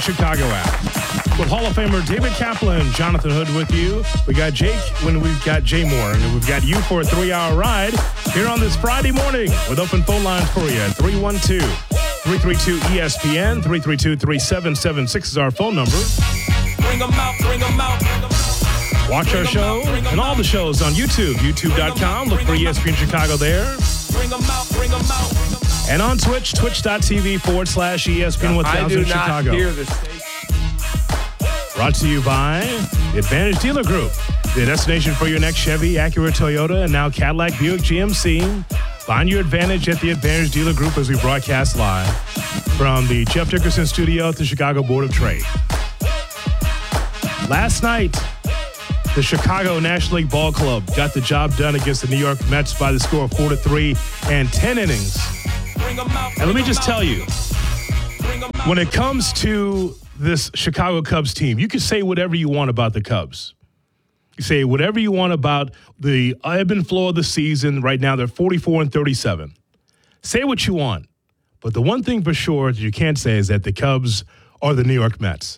Chicago app. With Hall of Famer David Kaplan, Jonathan Hood with you. We got Jake when we've got Jay Moore, and we've got you for a 3-hour ride here on this Friday morning with open phone lines for you at 312-332-ESPN, 332-3776 is our phone number. Bring them out, bring them out. Watch our show and all the shows on YouTube, youtube.com. Look for ESPN Chicago there. Bring them out, bring them out. And on Twitch, twitch.tv/ESPN 1000 Chicago. I hear this. Brought to you by the Advantage Dealer Group, the destination for your next Chevy, Acura, Toyota, and now Cadillac, Buick, GMC. Find your advantage at the Advantage Dealer Group as we broadcast live from the Jeff Dickerson studio at the Chicago Board of Trade. Last night, the Chicago National League Ball Club got the job done against the New York Mets by the score of 4-3 and 10 innings. And let me just tell you, when it comes to this Chicago Cubs team, you can say whatever you want about the Cubs. You say whatever you want about the ebb and flow of the season. Right now, they're 44-37. Say what you want. But the one thing for sure that you can't say is that the Cubs are the New York Mets.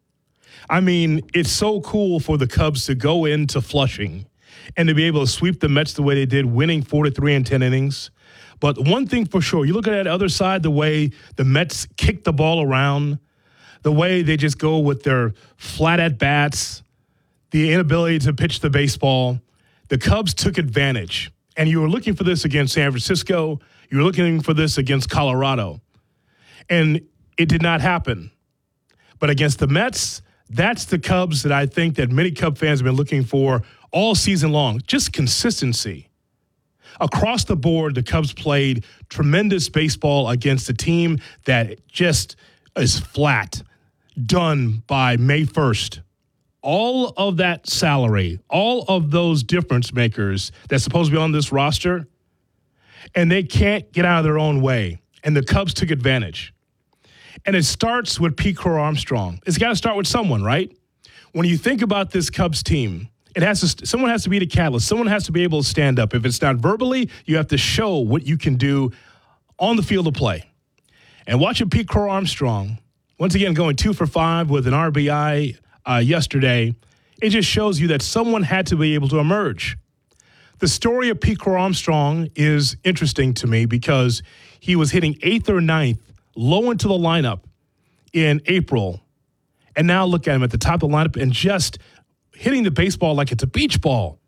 I mean, it's so cool for the Cubs to go into Flushing and to be able to sweep the Mets the way they did, winning 4-3 and 10 innings. But one thing for sure, you look at that other side, the way the Mets kick the ball around, the way they just go with their flat at bats, the inability to pitch the baseball. The Cubs took advantage. And you were looking for this against San Francisco. You were looking for this against Colorado. And it did not happen. But against the Mets, that's the Cubs that I think that many Cub fans have been looking for all season long. Just consistency. Across the board, the Cubs played tremendous baseball against a team that just is flat, done by May 1st. All of that salary, all of those difference makers that's supposed to be on this roster, and they can't get out of their own way. And the Cubs took advantage. And it starts with Pete Crow-Armstrong. It's got to start with someone, right? When you think about this Cubs team, someone has to be the catalyst. Someone has to be able to stand up. If it's not verbally, you have to show what you can do on the field of play. And watching Pete Crow-Armstrong, once again going 2 for 5 with an RBI yesterday, it just shows you that someone had to be able to emerge. The story of Pete Crow-Armstrong is interesting to me because he was hitting 8th or 9th, low into the lineup in April. And now look at him at the top of the lineup and just hitting the baseball like it's a beach ball.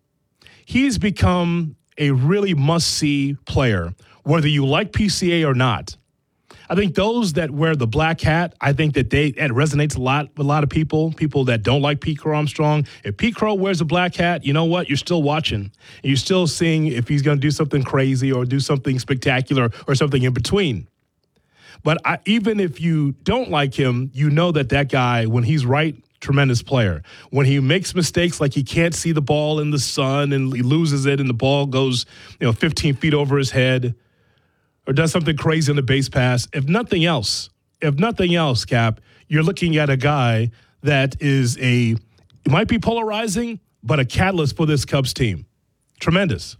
He's become a really must-see player, whether you like PCA or not. I think those that wear the black hat, I think that it resonates a lot with a lot of people that don't like Pete Crow-Armstrong. If Pete Crow wears a black hat, you know what? You're still watching. And you're still seeing if he's going to do something crazy or do something spectacular or something in between. But even if you don't like him, you know that guy, when he's right, tremendous player. When he makes mistakes like he can't see the ball in the sun and he loses it and the ball goes 15 feet over his head or does something crazy on the base pass, if nothing else, Cap, you're looking at a guy that is it might be polarizing, but a catalyst for this Cubs team. Tremendous.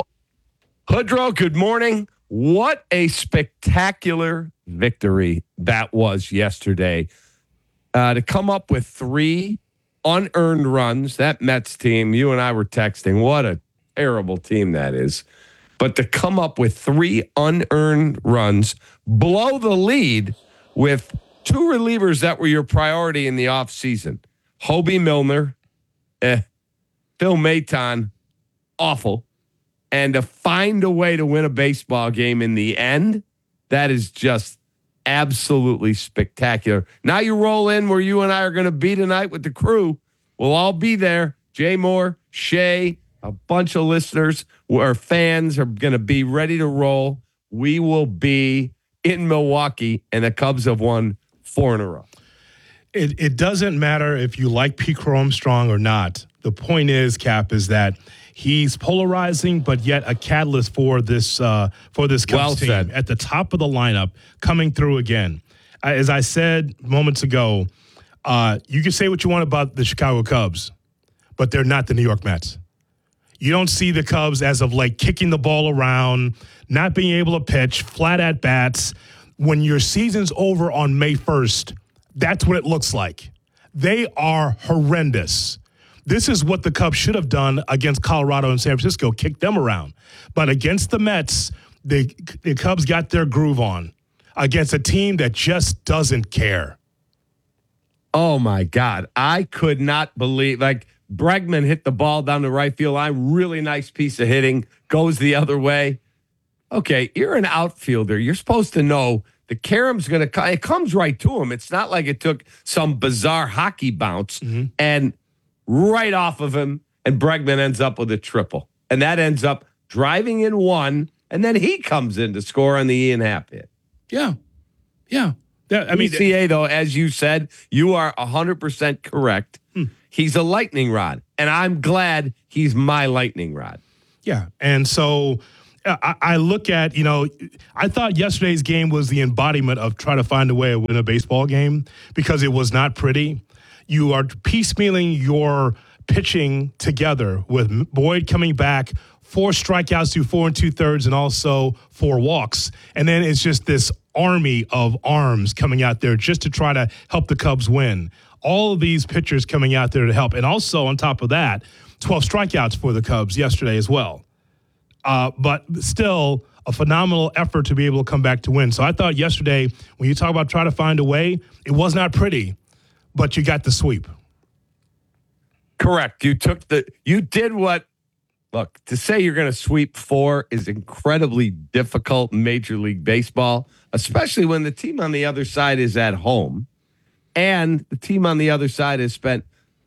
Hoodrow, good morning. What a spectacular victory that was yesterday. To come up with 3 unearned runs, that Mets team, you and I were texting, what a terrible team that is. But to come up with 3 unearned runs, blow the lead with 2 relievers that were your priority in the offseason. Hobie Milner, Phil Maton, awful. And to find a way to win a baseball game in the end, that is just absolutely spectacular. Now you roll in where you and I are going to be tonight with the crew. We'll all be there. Jay Moore, Shay, a bunch of listeners or fans are going to be ready to roll. We will be in Milwaukee, and the Cubs have won 4 in a row. It doesn't matter if you like Pete Crow-Armstrong or not. The point is, Cap, is that he's polarizing, but yet a catalyst for this Cubs team said. at the top of the lineup, coming through again. As I said moments ago, you can say what you want about the Chicago Cubs, but they're not the New York Mets. You don't see the Cubs as of late kicking the ball around, not being able to pitch, flat at bats. When your season's over on May 1st, That's what it looks like. They are horrendous. This is what the Cubs should have done against Colorado and San Francisco, kick them around. But against the Mets, the Cubs got their groove on against a team that just doesn't care. Oh, my God. I could not believe, Bregman hit the ball down the right field line. Really nice piece of hitting. Goes the other way. Okay, you're an outfielder. You're supposed to know the carom's going to come. It comes right to him. It's not like it took some bizarre hockey bounce and right off of him, and Bregman ends up with a triple. And that ends up driving in one, and then he comes in to score on the Ian Happ hit. Yeah. I mean, PCA, though, as you said, you are 100% correct. He's a lightning rod, and I'm glad he's my lightning rod. Yeah, and so I look at, I thought yesterday's game was the embodiment of trying to find a way to win a baseball game because it was not pretty. You are piecemealing your pitching together with Boyd coming back, 4 strikeouts to 4 2/3 and also 4 walks. And then it's just this army of arms coming out there just to try to help the Cubs win. All of these pitchers coming out there to help. And also on top of that, 12 strikeouts for the Cubs yesterday as well. But still a phenomenal effort to be able to come back to win. So I thought yesterday, when you talk about trying to find a way, it was not pretty, but you got the sweep. Correct. Look, to say you're going to sweep 4 is incredibly difficult in Major League Baseball, especially when the team on the other side is at home and the team on the other side has spent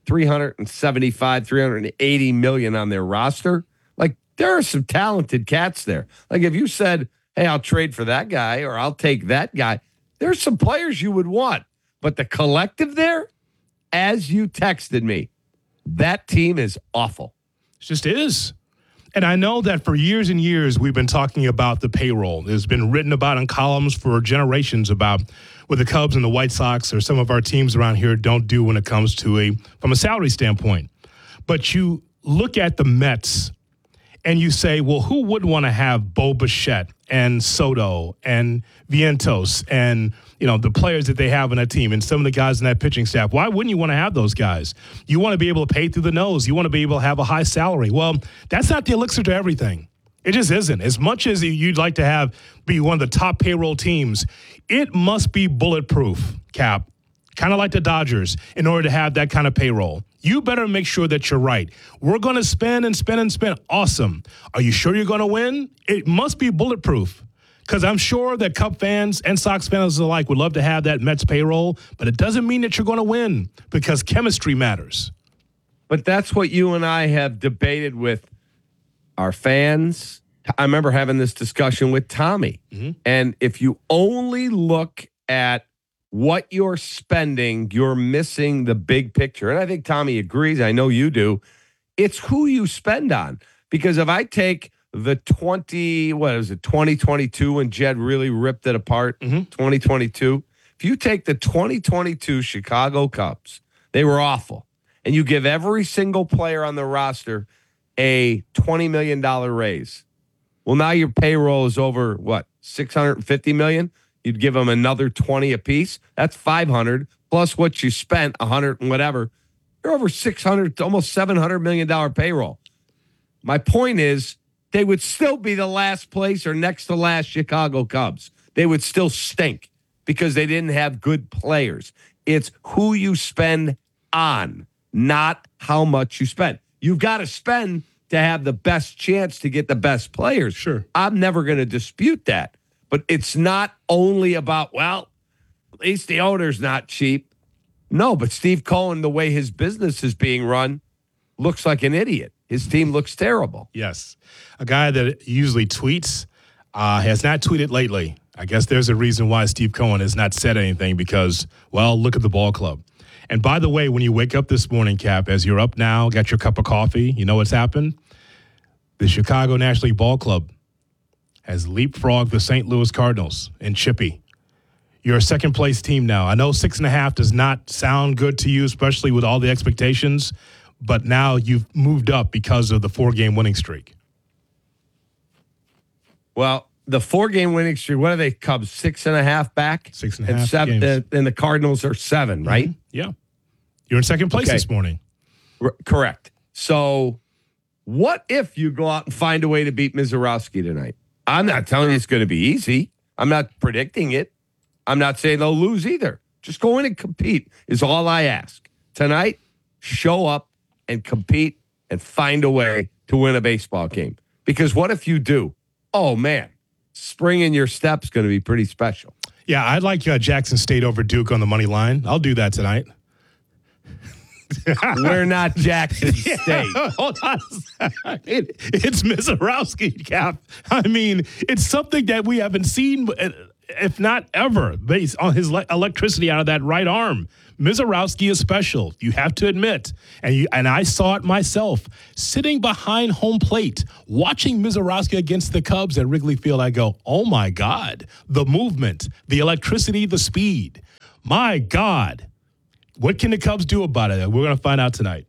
$380 million on their roster. There are some talented cats there. If you said, hey, I'll trade for that guy or I'll take that guy, there's some players you would want. But the collective there, as you texted me, that team is awful. It just is. And I know that for years and years, we've been talking about the payroll. It's been written about in columns for generations about what the Cubs and the White Sox or some of our teams around here don't do when it comes to from a salary standpoint. But you look at the Mets and you say, well, who would want to have Bo Bichette and Soto and Vientos and, the players that they have on that team and some of the guys in that pitching staff? Why wouldn't you want to have those guys? You want to be able to pay through the nose. You want to be able to have a high salary. Well, that's not the elixir to everything. It just isn't. As much as you'd like to be one of the top payroll teams, it must be bulletproof, Cap, kind of like the Dodgers, in order to have that kind of payroll. You better make sure that you're right. We're going to spend and spend and spend. Awesome. Are you sure you're going to win? It must be bulletproof because I'm sure that Cub fans and Sox fans alike would love to have that Mets payroll, but it doesn't mean that you're going to win because chemistry matters. But that's what you and I have debated with our fans. I remember having this discussion with Tommy. And if you only look at what you're spending, you're missing the big picture. And I think Tommy agrees. I know you do. It's who you spend on. Because if I take the 2022 when Jed really ripped it apart, 2022. If you take the 2022 Chicago Cubs, they were awful. And you give every single player on the roster a $20 million raise. Well, now your payroll is over, $650 million? You'd give them another 20 apiece. That's 500 plus what you spent, 100 and whatever. You're over 600, almost $700 million payroll. My point is they would still be the last place or next to last Chicago Cubs. They would still stink because they didn't have good players. It's who you spend on, not how much you spend. You've got to spend to have the best chance to get the best players. Sure. I'm never going to dispute that. But it's not only about, at least the owner's not cheap. No, but Steve Cohen, the way his business is being run, looks like an idiot. His team looks terrible. Yes. A guy that usually tweets has not tweeted lately. I guess there's a reason why Steve Cohen has not said anything because, look at the ball club. And by the way, when you wake up this morning, Cap, as you're up now, got your cup of coffee, you know what's happened? The Chicago National League Ball Club has leapfrogged the St. Louis Cardinals and Chippy. You're a second-place team now. I know 6.5 does not sound good to you, especially with all the expectations, but now you've moved up because of the 4-game winning streak. Well, the 4-game winning streak. What are they? Cubs 6.5 back. 6.5 7, games. and the Cardinals are 7, right? Yeah. You're in second place this morning. Correct. So, what if you go out and find a way to beat Mizorowski tonight? I'm not telling you it's going to be easy. I'm not predicting it. I'm not saying they'll lose either. Just go in and compete is all I ask. Tonight, show up and compete and find a way to win a baseball game. Because what if you do? Oh, man, spring in your step's going to be pretty special. Yeah, I'd like Jackson State over Duke on the money line. I'll do that tonight. We're not Jackson State. Hold on. It's Mizorowski, Cap. I mean, it's something that we haven't seen, if not ever, based on his electricity out of that right arm. Mizorowski is special, you have to admit. And I saw it myself. Sitting behind home plate, watching Mizorowski against the Cubs at Wrigley Field, I go, oh, my God. The movement, the electricity, the speed. My God. What can the Cubs do about it? We're going to find out tonight.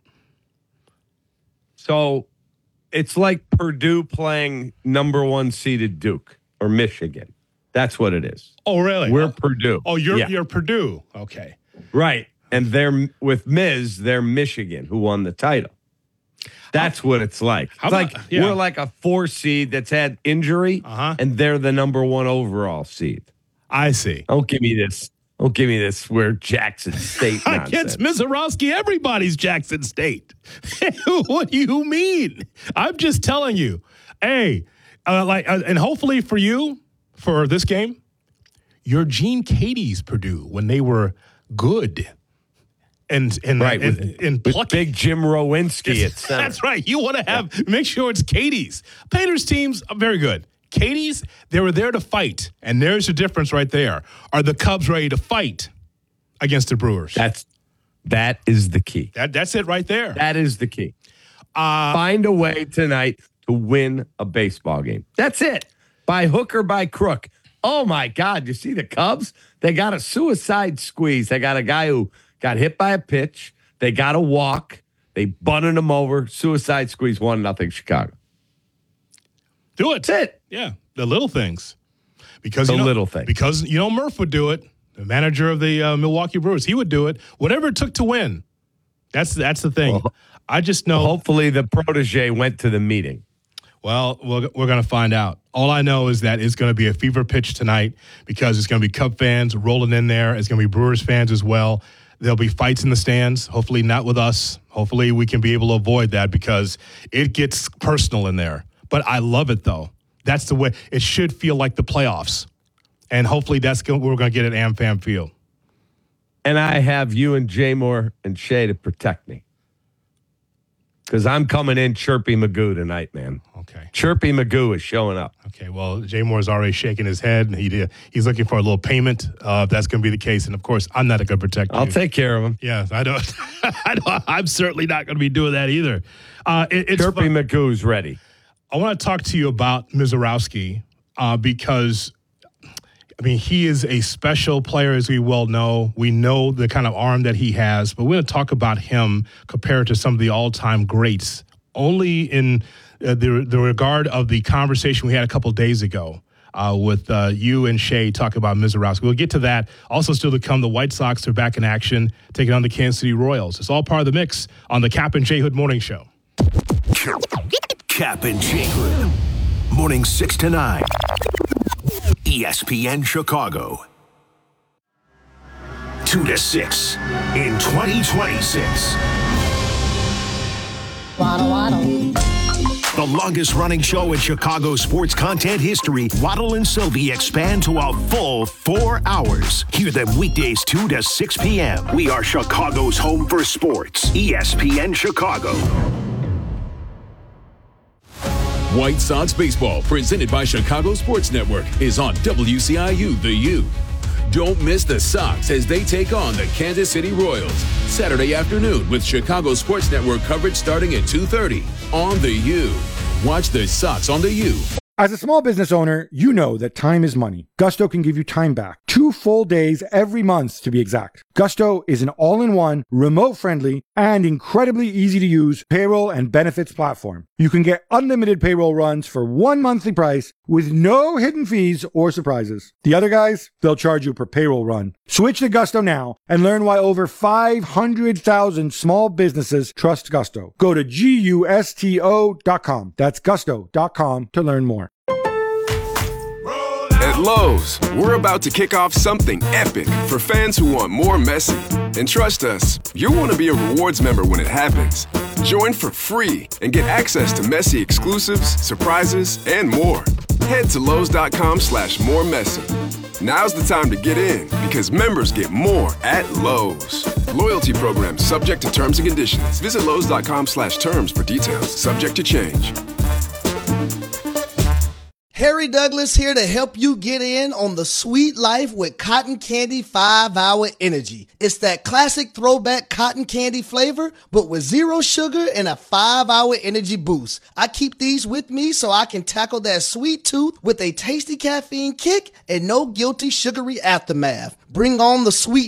So it's like Purdue playing number 1 seeded Duke or Michigan. That's what it is. Oh, really? We're Purdue. Oh, you're Purdue. Okay. Right. And they're with they're Michigan, who won the title. That's what it's like. We're like a 4 seed that's had injury, and they're the number 1 overall seed. I see. Don't give me this. Don't give me this. We're Jackson State nonsense. Against Mizorowski, everybody's Jackson State. What do you mean? I'm just telling you. Hey, and hopefully for you, for this game, you're Gene Katie's Purdue when they were good. And with big Jim Rowinski at center. That's right. You want to make sure it's Katie's. Painters teams are very good. Katie's, they were there to fight, and there's a difference right there. Are the Cubs ready to fight against the Brewers? That is the key. That's it right there. That is the key. Find a way tonight to win a baseball game. That's it. By hook or by crook. Oh, my God. You see the Cubs? They got a suicide squeeze. They got a guy who got hit by a pitch. They got a walk. They bunted him over. Suicide squeeze, 1-0 Chicago. Do it. That's it. Yeah, the little things. Because little things. Because Murph would do it. The manager of the Milwaukee Brewers, he would do it. Whatever it took to win. That's the thing. Well, I just know. Hopefully the protege went to the meeting. Well, we're going to find out. All I know is that it's going to be a fever pitch tonight because it's going to be Cub fans rolling in there. It's going to be Brewers fans as well. There'll be fights in the stands, hopefully not with us. Hopefully we can be able to avoid that because it gets personal in there. But I love it, though. That's the way it should feel, like the playoffs. And hopefully that's what we're going to get at AmFam Field. And I have you and Jay Moore and Shay to protect me. Because I'm coming in Chirpy Magoo tonight, man. Okay. Chirpy Magoo is showing up. Okay, well, Jay Moore's already shaking his head. And he's looking for a little payment. If that's going to be the case. And, of course, I'm not going to protect you. I'll take care of him. Yeah, I don't. I'm certainly not going to be doing that either. Chirpy Magoo's ready. I want to talk to you about Mizorowski because, I mean, he is a special player, as we well know. We know the kind of arm that he has, but we're going to talk about him compared to some of the all-time greats, only in the regard of the conversation we had a couple of days ago with you and Shay talking about Mizorowski. We'll get to that. Also still to come, the White Sox are back in action, taking on the Kansas City Royals. It's all part of the mix on the Cap and Jay Hood Morning Show. Cap and Jay Hood. Morning 6 to 9. ESPN Chicago. 2 to 6 in 2026. Waddle, waddle. The longest running show in Chicago sports content history, Waddle and Sylvie expand to a full 4 hours. Hear them weekdays 2 to 6 p.m. We are Chicago's home for sports. ESPN Chicago. White Sox baseball, presented by Chicago Sports Network, is on WCIU The U. Don't miss the Sox as they take on the Kansas City Royals Saturday afternoon with Chicago Sports Network coverage starting at 2:30 on The U. Watch the Sox on The U As a small business owner, you know that time is money. Gusto can give you time back. 2 full days every month, to be exact. Gusto is an all-in-one, remote-friendly, and incredibly easy-to-use payroll and benefits platform. You can get unlimited payroll runs for one monthly price with no hidden fees or surprises. The other guys, they'll charge you per payroll run. Switch to Gusto now and learn why over 500,000 small businesses trust Gusto. Go to GUSTO.com. That's gusto.com to learn more. At Lowe's, we're about to kick off something epic for fans who want more Messi. And trust us, you'll want to be a rewards member when it happens. Join for free and get access to Messi exclusives, surprises, and more. Head to Lowe's.com/moremessi. Now's the time to get in because members get more at Lowe's. Loyalty program subject to terms and conditions. Visit Lowe's.com/terms for details. Subject to change. Harry Douglas here to help you get in on the sweet life with Cotton Candy 5-Hour Energy. It's that classic throwback cotton candy flavor, but with 0 sugar and a 5-hour energy boost. I keep these with me so I can tackle that sweet tooth with a tasty caffeine kick and no guilty sugary aftermath. Bring on the sweet